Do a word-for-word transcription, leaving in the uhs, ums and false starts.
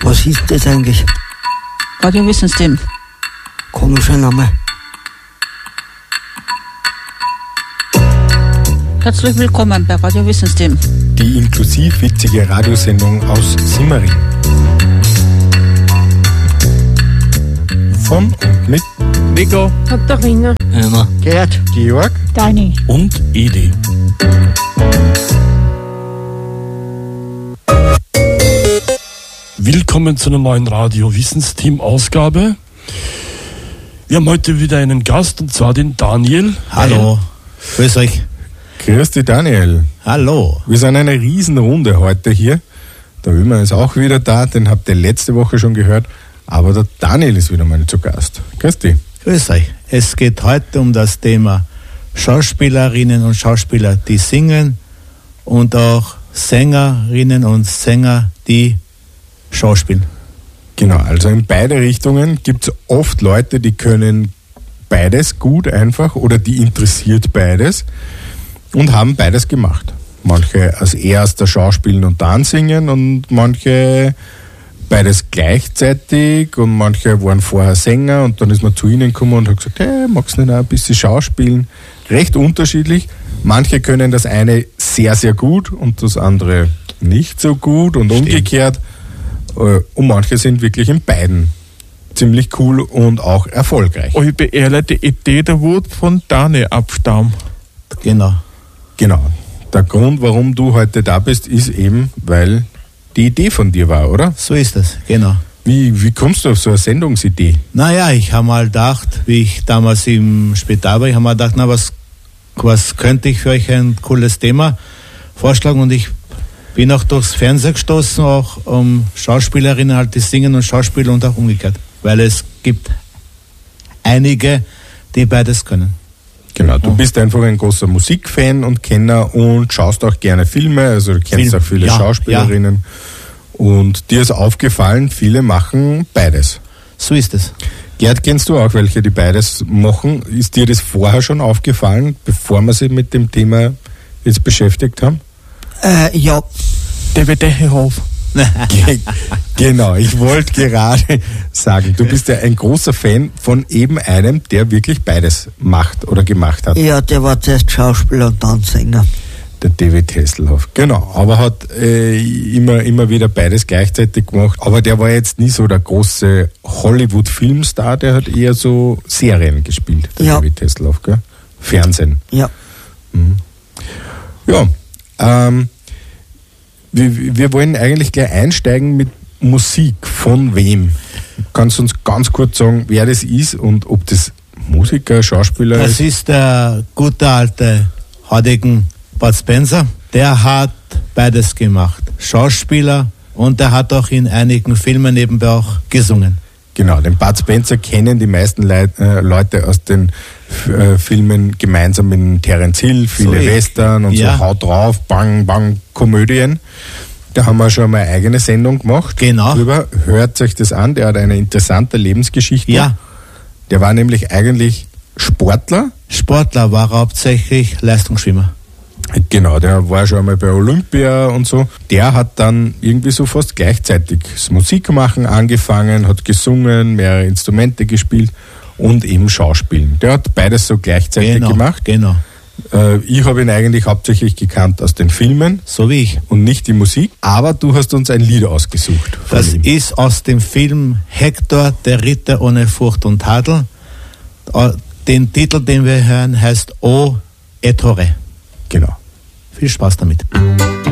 Was ist das eigentlich? Radiowissensystem. Komischer Name. Herzlich willkommen bei Radiowissensystem. Die inklusiv witzige Radiosendung aus Simmering. Von und mit Nico, Katharina, Emma, Gerd, Georg Dani und Edi. Willkommen zu einer neuen Radio-Wissensteam-Ausgabe. Wir haben heute wieder einen Gast, und zwar den Daniel. Hallo, grüß euch. Grüß dich, Daniel. Hallo. Wir sind eine Riesenrunde heute hier. Der Ömer ist auch wieder da, den habt ihr letzte Woche schon gehört. Aber der Daniel ist wieder mal zu Gast. Grüß dich. Grüß euch. Es geht heute um das Thema Schauspielerinnen und Schauspieler, die singen, und auch Sängerinnen und Sänger, die schauspielen. Genau, also in beide Richtungen gibt es oft Leute, die können beides gut einfach oder die interessiert beides und haben beides gemacht. Manche als erster Schauspielen und dann singen und manche beides gleichzeitig und manche waren vorher Sänger und dann ist man zu ihnen gekommen und hat gesagt, hey, magst du nicht auch ein bisschen schauspielen? Recht unterschiedlich. Manche können das eine sehr, sehr gut und das andere nicht so gut und Stimmt. umgekehrt. Und manche sind wirklich in beiden ziemlich cool und auch erfolgreich. Ich beehrle die Idee, der Wut von Dani abstammt. Genau. Genau. Der Grund, warum du heute da bist, ist eben, weil die Idee von dir war, oder? So ist es, genau. Wie, wie kommst du auf so eine Sendungsidee? Naja, ich habe mal gedacht, wie ich damals im Spital war, ich habe mal gedacht, na, was, was könnte ich für euch ein cooles Thema vorschlagen, und ich bin auch durchs Fernsehen gestoßen, auch um Schauspielerinnen halt, die singen und Schauspieler und auch umgekehrt. Weil es gibt einige, die beides können. Genau, du bist einfach ein großer Musikfan und Kenner und schaust auch gerne Filme, also du kennst Film, auch viele ja, Schauspielerinnen. Ja. Und dir ist aufgefallen, viele machen beides. So ist es. Gerd, kennst du auch welche, die beides machen? Ist dir das vorher schon aufgefallen, bevor wir sich mit dem Thema jetzt beschäftigt haben? Äh, ja. David Dechehoff. Ge- genau, ich wollte gerade sagen, du bist ja ein großer Fan von eben einem, der wirklich beides macht oder gemacht hat. Ja, der war zuerst Schauspieler und dann Sänger. Der David Hasselhoff, genau, aber hat äh, immer, immer wieder beides gleichzeitig gemacht, aber der war jetzt nie so der große Hollywood-Filmstar, der hat eher so Serien gespielt, der Ja. David Hasselhoff, gell? Fernsehen. Ja. Mhm. Ja, ähm, wir, wir wollen eigentlich gleich einsteigen mit Musik. Von wem? Kannst du uns ganz kurz sagen, wer das ist und ob das Musiker, Schauspieler Das ist? ist der gute alte Hadigen Bud Spencer. Der hat beides gemacht. Schauspieler, und der hat auch in einigen Filmen nebenbei auch gesungen. Genau, den Bud Spencer kennen die meisten Leit, äh, Leute aus den äh, Filmen gemeinsam mit Terence Hill, viele So, Western und ja. so Haut drauf, Bang, Bang, Komödien. Da haben wir schon mal eine eigene Sendung gemacht. Genau. Drüber. Hört euch das an, der hat eine interessante Lebensgeschichte. Ja. Der war nämlich eigentlich Sportler. Sportler, war hauptsächlich Leistungsschwimmer. Genau, der war schon einmal bei Olympia und so. Der hat dann irgendwie so fast gleichzeitig das Musikmachen angefangen, hat gesungen, mehrere Instrumente gespielt und eben Schauspielen. Der hat beides so gleichzeitig Genau, gemacht. genau. Äh, ich habe ihn eigentlich hauptsächlich gekannt aus den Filmen So wie ich. und nicht die Musik, aber du hast uns ein Lied ausgesucht. von Das ihm. ist aus dem Film Hector, der Ritter ohne Furcht und Tadel. Äh, Den Titel, den wir hören, heißt O Ettore. Genau. Viel Spaß damit.